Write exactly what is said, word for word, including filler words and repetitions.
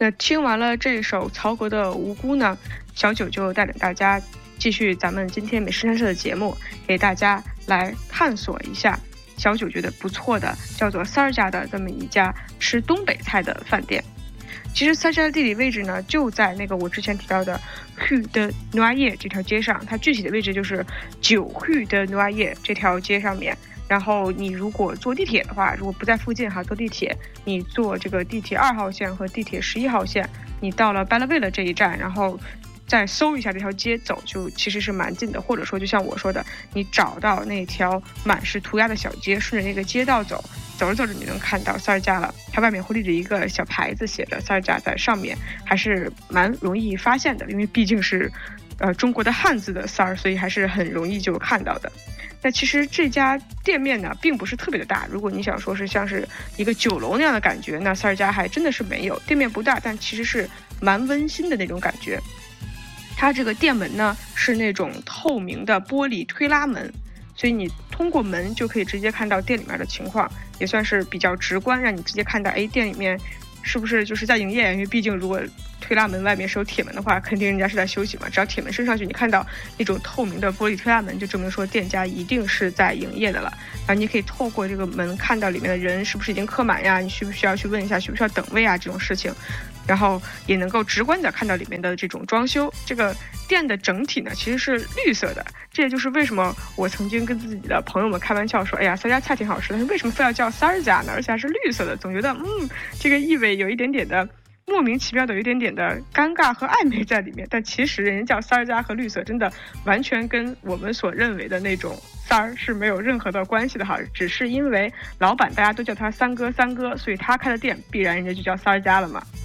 那听完了这首曹格的《无辜》呢，小九就带领大家继续咱们今天美食探社的节目，给大家来探索一下小九觉得不错的叫做三儿家的这么一家吃东北菜的饭店。其实三儿家的地理位置呢，就在那个我之前提到的 Rue de Noailles 这条街上，它具体的位置就是九 Rue de Noailles 这条街上面。然后你如果坐地铁的话，如果不在附近哈，坐地铁，你坐这个地铁二号线和地铁十一号线，你到了 Belleville 这一站，然后再搜一下这条街走，就其实是蛮近的。或者说就像我说的，你找到那条满是涂鸦的小街，顺着那个街道走，走着走着你能看到三儿家了，它外面会立着一个小牌子，写着三儿家在上面，还是蛮容易发现的，因为毕竟是呃中国的汉字的三儿，所以还是很容易就看到的。那其实这家店面呢并不是特别的大，如果你想说是像是一个酒楼那样的感觉，那三儿家还真的是没有，店面不大，但其实是蛮温馨的那种感觉。它这个店门呢是那种透明的玻璃推拉门，所以你通过门就可以直接看到店里面的情况，也算是比较直观，让你直接看到哎店里面是不是就是在营业，因为毕竟如果推拉门外面是有铁门的话，肯定人家是在休息嘛，只要铁门升上去，你看到那种透明的玻璃推拉门，就证明说店家一定是在营业的了。然后你可以透过这个门看到里面的人是不是已经客满呀，你需不需要去问一下需不需要等位啊这种事情，然后也能够直观的看到里面的这种装修。这个店的整体呢其实是绿色的，这也就是为什么我曾经跟自己的朋友们开玩笑说，哎呀三家菜挺好吃的，为什么非要叫三儿家呢，而且还是绿色的，总觉得嗯这个意味有一点点的莫名其妙的有一点点的尴尬和暧昧在里面。但其实人家叫三儿家和绿色真的完全跟我们所认为的那种三儿是没有任何的关系的哈，只是因为老板大家都叫他三哥三哥，所以他开的店必然人家就叫三儿家了嘛。